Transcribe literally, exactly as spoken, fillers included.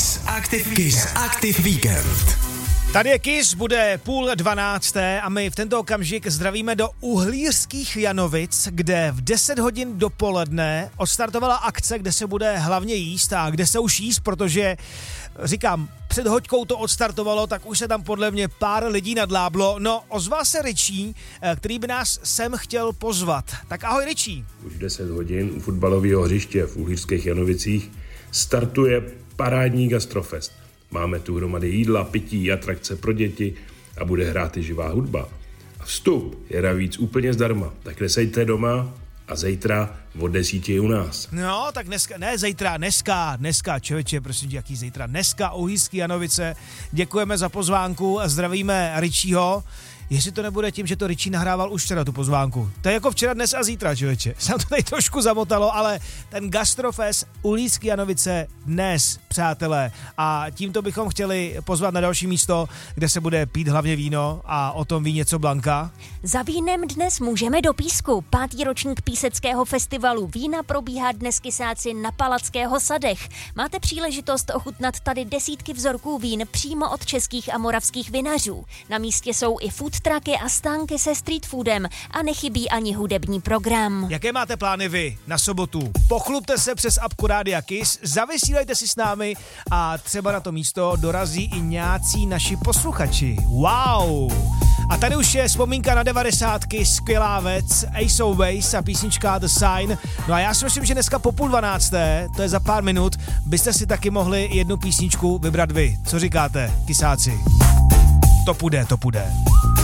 Kiss Active, Kiss Active Víkend. Tady je Kiss, bude půl dvanácté a my v tento okamžik zdravíme do Uhlířských Janovic, kde v deset hodin dopoledne odstartovala akce, kde se bude hlavně jíst a kde se už jíst, protože říkám, před hoďkou to odstartovalo, tak už se tam podle mě pár lidí nadláblo. No, ozval se Richie, který by nás sem chtěl pozvat. Tak ahoj Richie. Už deset hodin u fotbalového hřiště v Uhlířských Janovicích startuje parádní gastrofest. Máme tu hromady jídla, pití, atrakce pro děti a bude hrát i živá hudba. A vstup je navíc úplně zdarma, tak nesejte doma a zítra od desíti je u nás. No, tak dneska, ne zítra, dneska, dneska, člověče, prosím tě, jaký zítra, dneska Uhlířský Janovice, děkujeme za pozvánku a zdravíme Richieho. Jestli to nebude tím, že to Richie nahrával už včera tu pozvánku. To je jako včera, dnes a zítra, člověče. Jsem to tady trošku zamotalo, ale ten gastrofest Uhlířský Janovice dnes, přátelé. A tímto bychom chtěli pozvat na další místo, kde se bude pít hlavně víno a o tom ví něco Blanka. Za vínem dnes můžeme do Písku. Pátý ročník Píseckého festivalu vína probíhá dnes Kysáci na Palackého sadech. Máte příležitost ochutnat tady desítky vzorků vín přímo od českých a moravských vinařů. Na místě jsou i food trucky a stánky se street foodem a nechybí ani hudební program. Jaké máte plány vy na sobotu? Pochlupte se přes apku Rádia Kiss, zavysílejte si s námi a třeba na to místo dorazí i nějací naši posluchači. Wow! A tady už je vzpomínka na devadesátky, skvělá věc, Ace of Base a písnička The Sign. No a já si myslím, že dneska po půl dvanácté, to je za pár minut, byste si taky mohli jednu písničku vybrat vy. Co říkáte, Kysáci? To půjde, to půjde.